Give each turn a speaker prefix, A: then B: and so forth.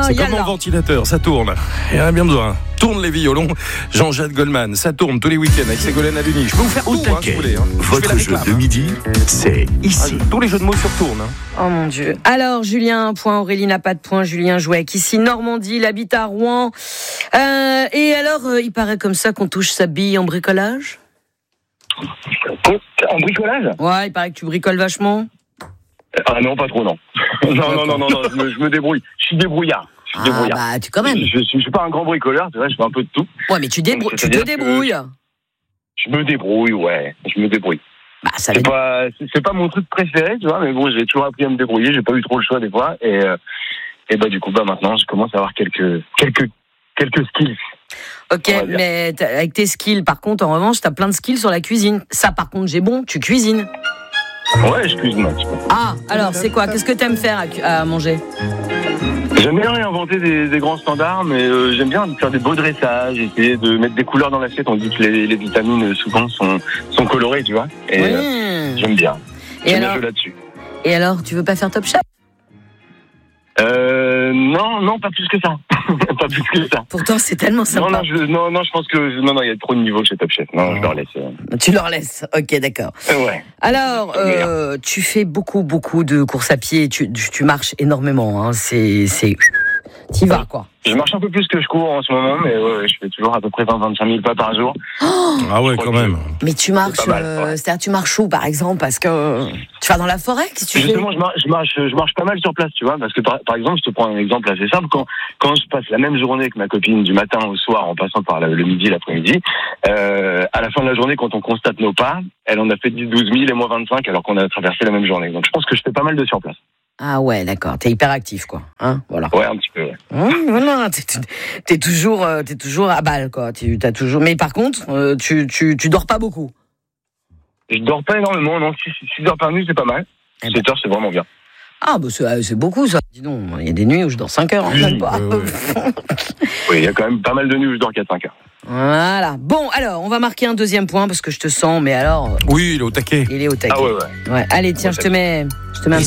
A: C'est comme mon ventilateur, ça tourne. Il y en a bien besoin. Tourne les violons. Jean-Jacques Goldman, ça tourne tous les week-ends avec Ségolène Hallyoni. Je peux vous faire tout, si vous voulez.
B: Votre jeu de midi, c'est ici.
A: Tous les jeux de mots sur tourne.
C: Oh mon Dieu. Alors, Julien, un point. Aurélie n'a pas de point. Julien joue avec ici Normandie. Il habite à Rouen. Et alors, il paraît comme ça qu'on touche sa bille en bricolage ?
D: En bricolage ?
C: Ouais, il paraît que tu bricoles vachement.
D: Ah non, pas trop, non. Non, je me débrouille. Je suis débrouillard.
C: Bah, tu quand même.
D: Je suis pas un grand bricoleur, c'est vrai, je fais un peu de tout.
C: Ouais, mais tu te débrouilles.
D: Je me débrouille, ouais. Je me débrouille.
C: Bah, ça
D: c'est pas mon truc préféré, tu vois, mais bon, j'ai toujours appris à me débrouiller, j'ai pas eu trop le choix des fois, et bah, du coup, bah, maintenant, je commence à avoir quelques skills.
C: Ok, mais avec tes skills, par contre, en revanche, t'as plein de skills sur la cuisine. Ça, par contre, j'ai bon, tu cuisines.
D: Ouais, je cuisine un petit peu.
C: Ah, alors, c'est quoi ? Qu'est-ce que t'aimes faire à manger ?
D: J'aime bien réinventer des grands standards, mais j'aime bien faire des beaux dressages, essayer de mettre des couleurs dans l'assiette. On dit que les vitamines, souvent, sont colorées, tu vois. Et j'aime bien. J'aime bien jouer là-dessus.
C: Et alors, tu veux pas faire Top Chef ?
D: Non, pas plus que ça. Pas plus que ça.
C: Pourtant, c'est tellement sympa.
D: Je pense que il y a trop de niveaux chez Top Chef. Non, je leur laisse.
C: Tu leur laisses. Ok, d'accord.
D: Ouais.
C: Alors, tu fais beaucoup de courses à pied. Tu marches énormément. Hein. T'y vas, quoi.
D: Je marche un peu plus que je cours en ce moment, mais ouais, je fais toujours à peu près 20-25 000 pas par jour.
A: Ah ouais, quand même.
C: Mais tu marches, c'est-à-dire tu marches où, par exemple ? Parce que tu vas dans la forêt, qu'est-ce que tu fais ?
D: Justement, je marche pas mal sur place, tu vois, parce que par exemple, je te prends un exemple assez simple. Quand je passe la même journée que ma copine du matin au soir, en passant par le midi, l'après-midi, à la fin de la journée, quand on constate nos pas, elle en a fait 12 000 et moi 25, alors qu'on a traversé la même journée. Donc je pense que je fais pas mal de sur place.
C: Ah ouais, d'accord. T'es hyper actif, quoi. Hein, voilà.
D: Ouais, un petit peu. Ouais.
C: Voilà, t'es toujours à balle, quoi. T'as toujours. Mais par contre, tu dors pas beaucoup.
D: Je dors pas énormément, non. 6 heures par nuit, c'est pas mal. 7 heures, c'est vraiment bien.
C: Ah, bah c'est beaucoup, ça. Dis donc, il y a des nuits où je dors 5 heures.
D: Oui,
C: même pas.
D: Oui, il y a quand même pas mal de nuits où je dors 4-5 heures.
C: Voilà. Bon, alors, on va marquer un deuxième point parce que je te sens, mais alors.
A: Oui, il est au taquet.
C: Il est au taquet.
D: Ah ouais.
C: Ouais. Allez, tiens, je te mets